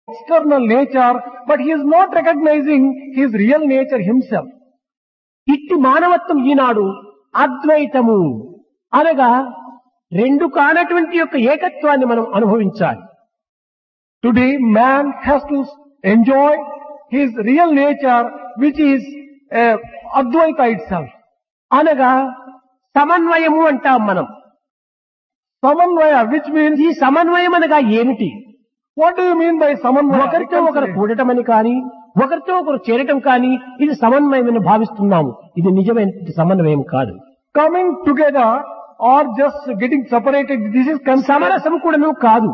external nature, but he is not recognizing his real nature himself. ఇట్టి మానవత్వం ఈనాడు అద్వైతము అనగా రెండు కానటువంటి యొక్క ఏకత్వాన్ని మనం అనుభవించాలి. Today, man has to enjoy his real nature, which is Advaita itself. అనగా సమన్వయము అంటాం మనం. Samanvaya, which means, ఈ సమన్వయం అనగా ఏమిటి? what do you mean by Samanvaya? ఒకరితో ఒకరు కూడటం అని కానీ ఒకరితో ఒకరు చేరటం కానీ ఇది సమన్వయమని భావిస్తున్నాము. ఇది నిజమైన సమన్వయం కాదు. Coming together or just getting separated, this is సమరసము కూడాను కాదు.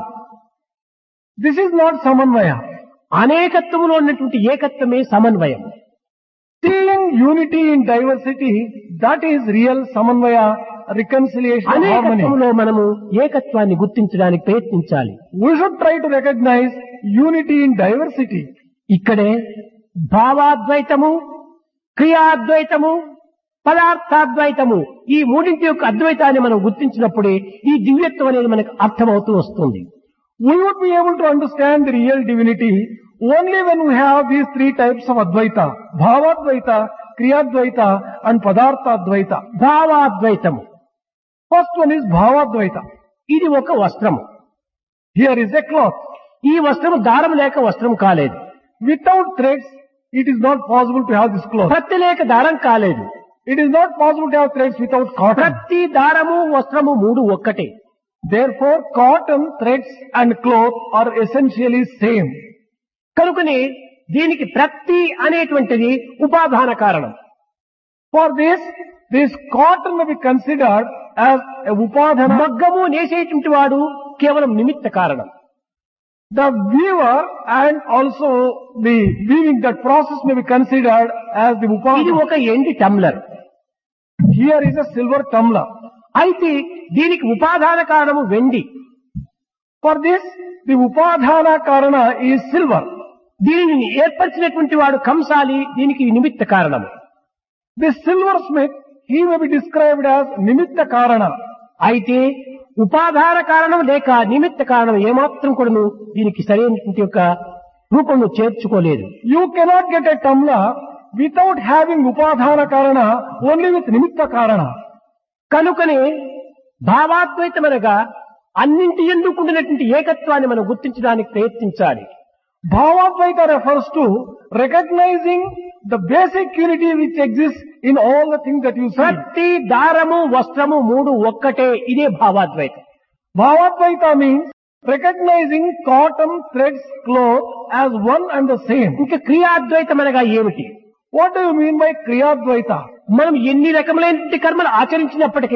This is not Samanvaya. అనేకత్వములో ఉన్నటువంటి ఏకత్వమే సమన్వయం. Seeing unity in diversity, that is real Samanvaya, reconciliation, harmony. అనేకత్వంలో మనము ఏకత్వాన్ని గుర్తించడానికి ప్రయత్నించాలి. We should try to recognize unity in diversity. ఇక్కడే భావాద్వైతము, క్రియాద్వైతము, పదార్థాద్వైతము ఈ మూడింటి యొక్క అద్వైతాన్ని మనం గుర్తించినప్పుడే ఈ దివ్యత్వం అనేది మనకు అర్థమవుతూ వస్తుంది. We would be able to understand the real divinity only when we have these three types of Advaita: Bhavadvaita, Kriyadvaita and Padarthadvaita. భావాద్వైతము First one is Bhavadvaita. ఇది ఒక వస్త్రము. Here is a cloth. ఈ వస్త్రము దారం లేక వస్త్రం కాలేదు. Without threads, it is not possible to have this cloth. ప్రతి లేక దారం కాలేదు. It is not possible to have threads without cotton. ప్రతి దారము వస్త్రము మూడు ఒక్కటే. Therefore, cotton, threads and cloth are essentially same. కనుకనే దీనికి ప్రతి అనేటువంటిది ఉపాదాన కారణం. For this cotton may be considered as a upadhana. మగ్గము నేసేటువంటి వాడు కేవలం నిమిత్త కారణం. The weaver and also the weaving, that process may be considered as the ఇది upadhana. ఒక ఎండి టమ్లర్. Here is a silver tumbler. అయితే దీనికి ఉపాదాన కారణము వెండి. For this, the upadhana karana is silver. దీనిని ఏర్పరిచినటువంటి వాడు కంసాలి, దీనికి నిమిత్త కారణం. This silversmith, he may be described as nimitta karana. అయితే ఉపాదాన కారణం లేక నిమిత్త కారణం ఏమాత్రం కూడాను దీనికి సరైనటువంటి యొక్క రూపంలో చేర్చుకోలేదు. You cannot get a tumbler without having upadhana karana, only with nimitta karana. కనుకనే భావాద్వైతం అనగా అన్నింటి ఎందుకుంటున్నటువంటి ఏకత్వాన్ని మనం గుర్తించడానికి ప్రయత్నించాలి. Bhavadvaita refers to recognizing the basic unity which exists in all the things that you see. ప్రతి దారము వస్త్రము మూడు ఒక్కటే. ఇదే భావాద్వైతం. Bhavadvaita means recognizing cotton, threads, cloth as one and the same. ఇంకా క్రియాద్వైతం అనగా ఏమిటి? What do you mean by Kriyadvaita? మనం ఎన్ని రకములైన కర్మలు ఆచరించినప్పటికీ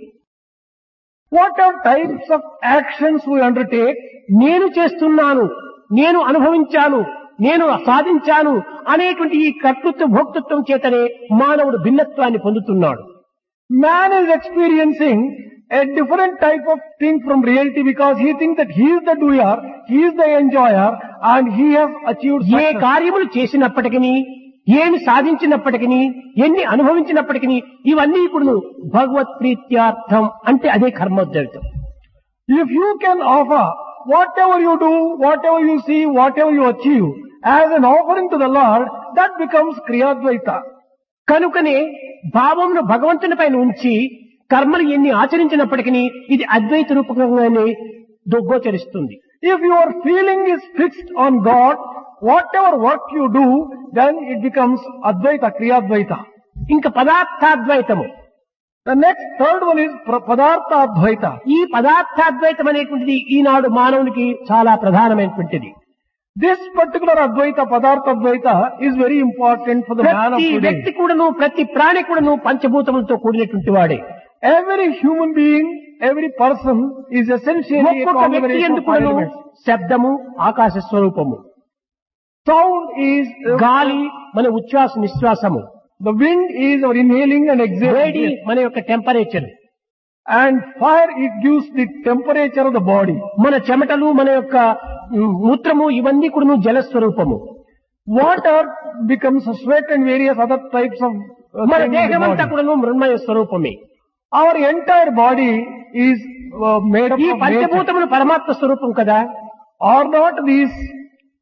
What are types of actions we undertake? నేను చేస్తున్నాను, నేను అనుభవించాను, నేను సాధించాను అనేటువంటి ఈ కర్తృత్వ భోక్తృత్వం చేతనే మానవుడు భిన్నత్వాన్ని పొందుతున్నాడు. Man is experiencing a different type of thing from reality because he thinks that he is the doer, he is the enjoyer and he has achieved A success. కార్యములు చేసినప్పటికీ, ఏమి సాధించినప్పటికీ, ఎన్ని అనుభవించినప్పటికీ ఇవన్నీ ఇప్పుడు భగవత్ ప్రీత్యార్థం అంటే అదే కర్మోద్యోగం. If you can offer whatever you do, whatever you see, whatever you achieve as an offering to the Lord, that becomes Kriyadvaita. కనుకనే భావమును భగవంతుని పైన ఉంచి కర్మలు ఎన్ని ఆచరించినప్పటికీ ఇది అద్వైత రూపకంగానే గోచరిస్తుంది. If your feeling is fixed on God, whatever work you do, then it becomes Advaita, Kriyadvaita. ఇంకా పదార్థాద్వైతము. The next third one is Padartha Advaita. ఈ పదార్థాద్వైతం అనేటువంటిది ఈనాడు మానవునికి చాలా ప్రధానమైనటువంటిది. This particular Advaita, Padartha Advaita is very important for the man of ప్రతి today. వ్యక్తి కూడాను, ప్రతి ప్రాణి కూడాను పంచభూతములతో కూడినటువంటి వాడే. Every human being, every person is essentially a ఒక్కొక్క వ్యక్తి combination of ఎందుకు five కూడాను elements. శబ్దము ఆకాశ స్వరూపము, Sound is గాలి మన ఉచ్ఛ్వాస నిశ్వాసము, the wind is our inhaling and వేడి exhaling, మన యొక్క temperature, and fire it gives the temperature of the body. మన చెమటలు మన యొక్క మూత్రము ఇవన్నీ కూడా జలస్వరూపము. Water becomes sweat and various other types of మన things in the దేహమంతా body. కూడా మృణ్మయ స్వరూపమే. Our entire body is made up ఈ of nature. పంచభూతములు పరమాత్మ స్వరూపం కదా. Are not these